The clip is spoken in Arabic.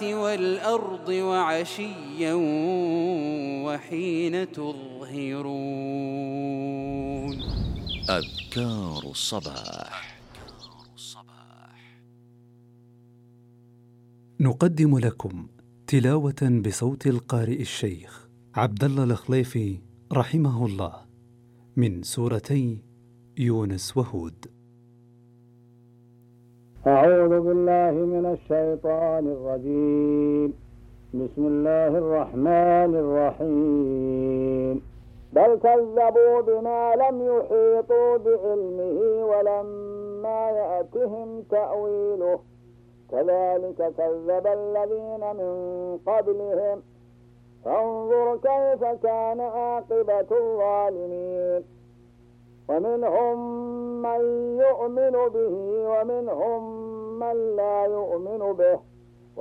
والأرض وعشيا وحين تظهرون. أذكار الصباح. نقدم لكم تلاوة بصوت القارئ الشيخ عبد الله الخليفي رحمه الله من سورتي يونس وهود. أعوذ بالله من الشيطان الرجيم. بسم الله الرحمن الرحيم. بل كذبوا بما لم يحيطوا بعلمه ولما يأتهم تأويله كذلك كذب الذين من قبلهم فانظر كيف كان عاقبة الظالمين. ومنهم من يؤمن به ومنهم من لا يؤمن به